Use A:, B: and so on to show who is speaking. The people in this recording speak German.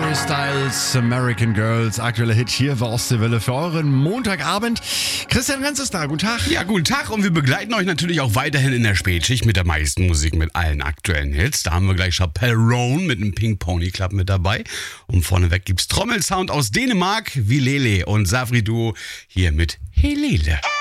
A: Harry Styles, American Girls, aktueller Hit hier war Ostseewelle für euren Montagabend. Christian Renz ist da, guten Tag.
B: Ja, guten Tag und wir begleiten euch natürlich auch weiterhin in der Spätschicht mit der meisten Musik, mit allen aktuellen Hits. Da haben wir gleich Chappelle Roan mit einem Pink Pony Club mit dabei. Und vorneweg gibt's Trommelsound aus Dänemark, Vilele und Savri Duo hier mit Helele.